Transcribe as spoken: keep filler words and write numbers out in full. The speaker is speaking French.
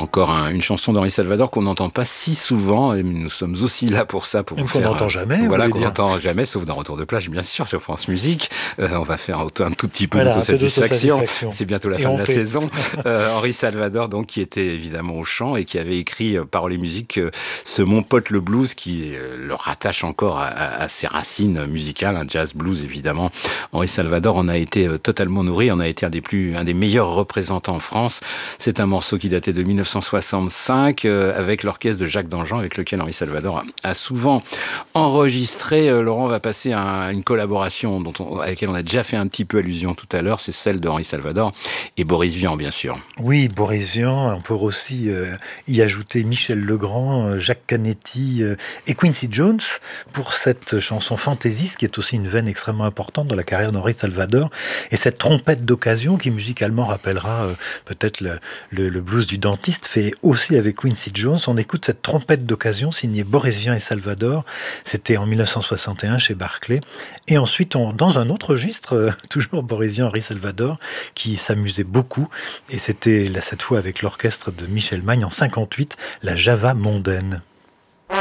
encore un, une chanson d'Henri Salvador qu'on n'entend pas si souvent, et nous sommes aussi là pour ça, pour Même vous qu'on faire... n'entend jamais. Voilà, vous qu'on dire. n'entend jamais, sauf dans Retour de plage, bien sûr, sur France Musique. Euh, on va faire un, un tout petit peu Voilà, d'autosatisfaction. d'autosatisfaction. C'est bientôt la Et fin de la paie. saison. Euh, Henri Salvador, donc, qui était évidemment au chant et qui avait écrit, euh, paroles et musique, euh, ce Mon pote le blues, qui euh, le rattache encore à, à, à ses racines musicales, un jazz blues, évidemment. Henri Salvador en a été euh, totalement nourri, en a été un des plus, un des meilleurs représentants en France. C'est un morceau qui datait de dix-neuf cent soixante-cinq, euh, avec l'orchestre de Jacques Dangean, avec lequel Henri Salvador a, a souvent enregistré. Euh, Laurent va passer à une collaboration dont on, à laquelle on a déjà fait un petit peu allusion tout à l'heure, c'est celle de Henri Salvador et Boris Vian, bien sûr. Oui, Boris Vian, on peut aussi euh, y ajouter Michel Legrand, euh, Jacques Canetti euh, et Quincy Jones pour cette chanson Fantaisiste, qui est aussi une veine extrêmement importante dans la carrière d'Henri Salvador, et cette trompette d'occasion qui musicalement rappellera euh, peut-être le, le, le blues du dentiste, fait aussi avec Quincy Jones. On écoute cette trompette d'occasion signée Boris Vian et Salvador, c'était en dix-neuf cent soixante et un chez Barclay, et ensuite on, dans un autre registre, euh, toujours Boris Vian, Henri Salvador, qui s'amusait beaucoup, et c'était là cette fois avec l'orchestre de Michel Magne en cinquante-huit, la Java mondaine.